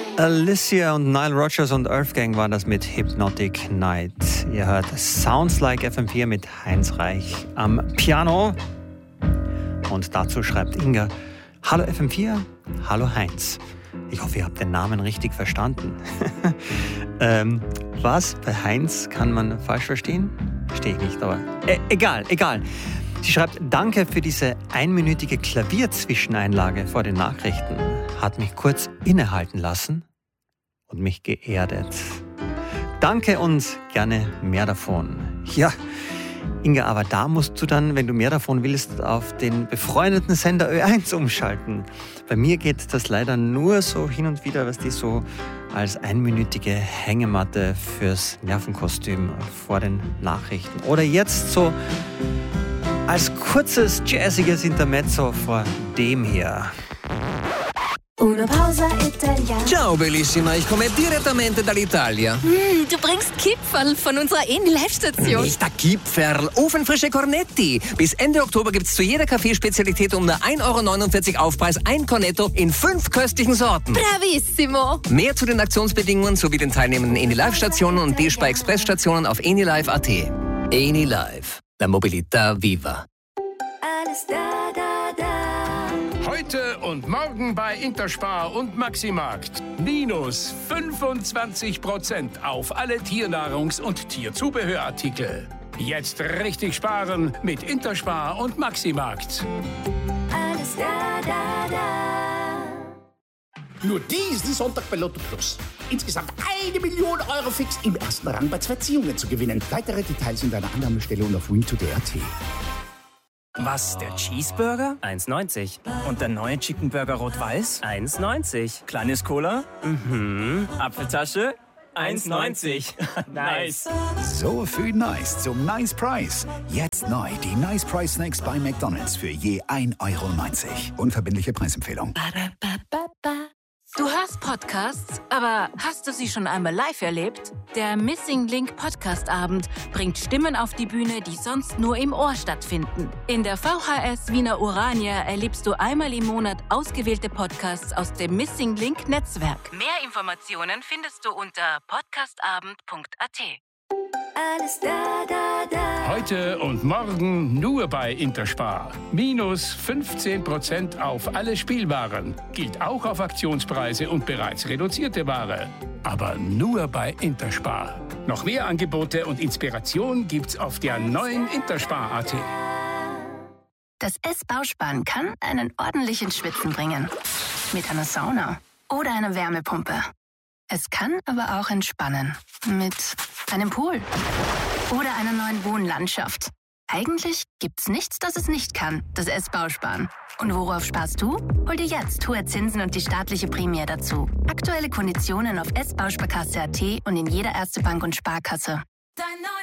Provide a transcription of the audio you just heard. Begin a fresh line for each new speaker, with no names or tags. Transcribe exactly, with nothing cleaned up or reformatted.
Alicia und Nile Rodgers und Earth Gang war das mit Hypnotic Night. Ihr hört Sounds Like F M vier mit Heinz Reich am Piano. Und dazu schreibt Inga: Hallo F M vier, hallo Heinz. Ich hoffe, ihr habt den Namen richtig verstanden. ähm, was bei Heinz kann man falsch verstehen? Verstehe ich nicht, aber äh, egal, egal. Sie schreibt: Danke für diese einminütige Klavierzwischeneinlage vor den Nachrichten. Hat mich kurz innehalten lassen und mich geerdet. Danke und gerne mehr davon. Ja, Inga, aber da musst du dann, wenn du mehr davon willst, auf den befreundeten Sender Ö eins umschalten. Bei mir geht das leider nur so hin und wieder, was die so als einminütige Hängematte fürs Nervenkostüm vor den Nachrichten. Oder jetzt so als kurzes jazziges Intermezzo vor dem hier.
Una pausa italiana.
Ciao bellissima, ich komme direttamente dall'Italia.
Mm, du bringst Kipferl von unserer Eni-Live-Station.
Nicht der Kipferl, ofenfrische Cornetti. Bis Ende Oktober gibt's zu jeder Kaffeespezialität um nur ein Euro neunundvierzig Aufpreis ein Cornetto in fünf köstlichen Sorten.
Bravissimo.
Mehr zu den Aktionsbedingungen sowie den teilnehmenden Eni-Live-Stationen und D-Spar-Express-Stationen auf enilive punkt at. Enilive, la mobilità viva.
Alles da, da, da.
Heute und morgen bei Interspar und Maximarkt. Minus fünfundzwanzig Prozent auf alle Tiernahrungs- und Tierzubehörartikel. Jetzt richtig sparen mit Interspar und Maximarkt.
Alles da, da, da.
Nur diesen Sonntag bei Lotto Plus. Insgesamt eine Million Euro fix im ersten Rang bei zwei Ziehungen zu gewinnen. Weitere Details in deiner Annahmestelle und auf win to punkt at.
Was, der Cheeseburger? eins neunzig. Und der neue Chicken Burger Rot-Weiß? eins neunzig. Kleines Cola? Mhm. Apfeltasche? eins neunzig. Nice.
So viel Nice zum Nice Price. Jetzt neu die Nice Price Snacks bei McDonald's für je ein Euro neunzig. Unverbindliche Preisempfehlung.
Du hörst Podcasts, aber hast du sie schon einmal live erlebt? Der Missing Link Podcast Abend bringt Stimmen auf die Bühne, die sonst nur im Ohr stattfinden. In der V H S Wiener Urania erlebst du einmal im Monat ausgewählte Podcasts aus dem Missing Link Netzwerk. Mehr Informationen findest du unter podcastabend punkt at.
Alles da, da, da.
Heute und morgen nur bei Interspar. Minus fünfzehn Prozent auf alle Spielwaren. Gilt auch auf Aktionspreise und bereits reduzierte Ware. Aber nur bei Interspar. Noch mehr Angebote und Inspiration gibt's auf der neuen Interspar punkt at.
Das S-Bausparen kann einen ordentlichen Schwitzen bringen. Mit einer Sauna oder einer Wärmepumpe. Es kann aber auch entspannen. Mit einem Pool oder einer neuen Wohnlandschaft. Eigentlich gibt's nichts, das es nicht kann, das S-Bausparen. Und worauf sparst du? Hol dir jetzt hohe Zinsen und die staatliche Prämie dazu. Aktuelle Konditionen auf s bausparkasse punkt at und in jeder Erste Bank und Sparkasse.